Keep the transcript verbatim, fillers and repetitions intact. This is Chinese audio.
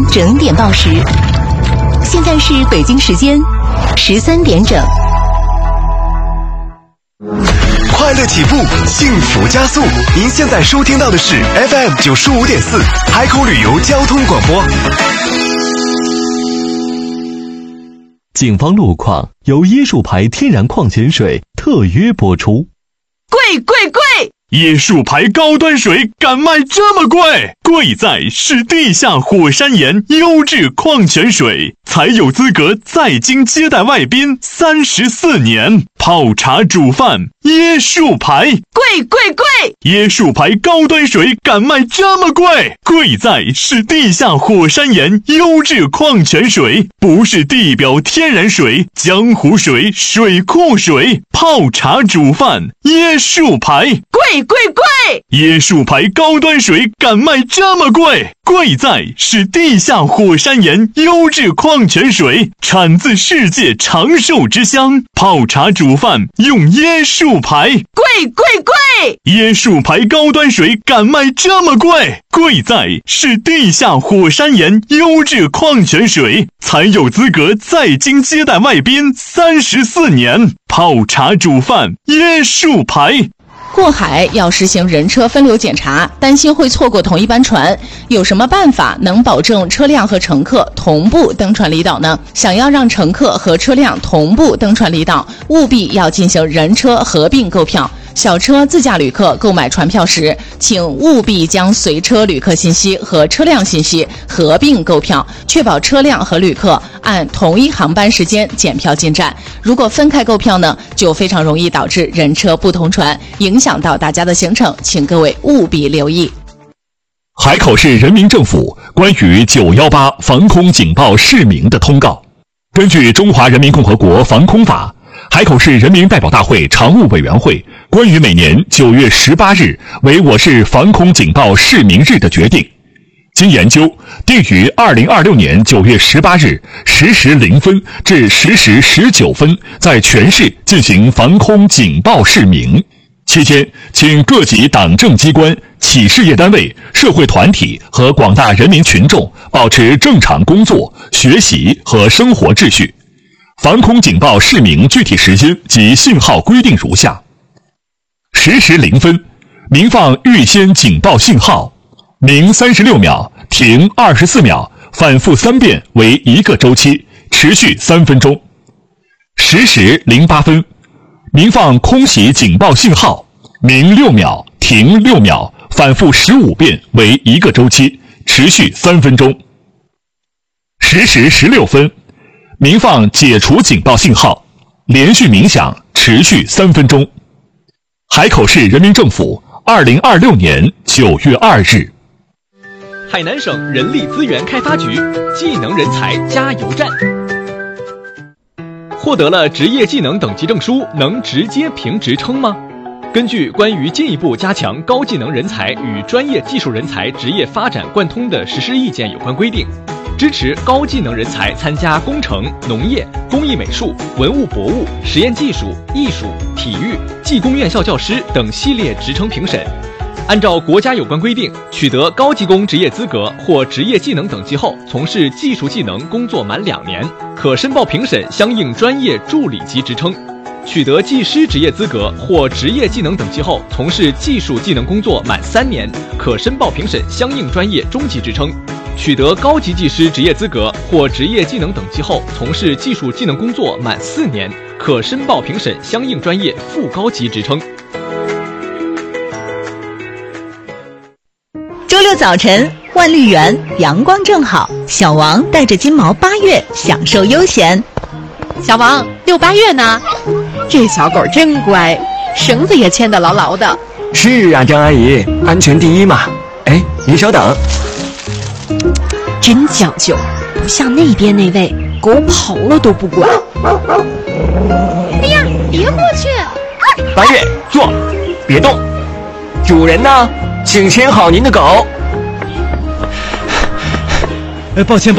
整点报时。现在是北京时间十三点整。 快乐起步，幸福加速。您现在收听到的是 F M 九十五点四海口旅游交通广播。 警方路况由椰树牌天然矿泉水特约播出。 贵贵贵！ 椰树牌高端水敢卖这么贵？贵在是地下火山岩优质矿泉水，才有资格在京接待外宾三十四年。泡茶煮饭，椰树牌， 贵贵贵！ 椰树牌高端水敢卖这么贵？贵在是地下火山岩优质矿泉水，不是地表天然水、江湖水、水库水。泡茶煮饭，椰树牌， 贵贵贵！ 椰树牌高端水敢卖这么贵？贵在是地下火山岩优质矿泉水，产自世界长寿之乡。泡茶煮饭用椰树牌， 贵贵贵！ 椰树牌高端水敢卖这么贵？贵在是地下火山岩优质矿泉水，才有资格在京接待外宾三十四年。泡茶煮饭，椰树牌。 过海要实行人车分流检查，担心会错过同一班船，有什么办法能保证车辆和乘客同步登船离岛呢？想要让乘客和车辆同步登船离岛，务必要进行人车合并购票。小车自驾旅客购买船票时，请务必将随车旅客信息和车辆信息合并购票，确保车辆和旅客按同一航班时间检票进站。如果分开购票呢，就非常容易导致人车不同船，影响到大家的行程，请各位务必留意。 海口市人民政府关于九一八防空警报示明的通告。根据《中华人民共和国防空法》，海口市人民代表大会常务委员会关于每年九月十八日为我市防空警报示明日的决定，经研究，定于二零二六年九月十八日十时零分至十时十九分，在全市进行防空警报示明。期间，请各级党政机关、企事业单位、社会团体和广大人民群众保持正常工作、学习和生活秩序。防空警报示明具体时间及信号规定如下：十时零分，鸣放预先警报信号，鸣三十六秒，停二十四秒，反复三遍为一个周期，持续三分钟。十时零八分，鸣放空袭警报信号，鸣六秒，停六秒，反复十五遍为一个周期，持续三分钟。十时十六分，鸣放解除警报信号，连续鸣响，持续三分钟。海口市人民政府二零二六年九月二日。 海南省人力资源开发局技能人才加油站。获得了职业技能等级证书，能直接评职称吗？根据关于进一步加强高技能人才与专业技术人才职业发展贯通的实施意见有关规定，支持高技能人才参加工程、农业、工艺美术、文物博物、实验技术、艺术、体育、技工院校教师等系列职称评审。按照国家有关规定，取得高技工职业资格或职业技能等级后，从事技术技能工作满两年，可申报评审相应专业助理级职称；取得技师职业资格或职业技能等级后，从事技术技能工作满三年，可申报评审相应专业中级职称；取得高级技师职业资格或职业技能等级后，从事技术技能工作满四年，可申报评审相应专业副高级职称。 周六早晨，万绿园阳光正好，小王带着金毛八月享受悠闲。 小王，遛八月呢？这小狗真乖，绳子也牵得牢牢的。 是啊，张阿姨，安全第一嘛。哎，您稍等。 真讲究，不像那边那位，狗跑了都不管。 哎呀，别过去！ 八月，坐，别动。主人呢？请牵好您的狗。 哎，抱歉。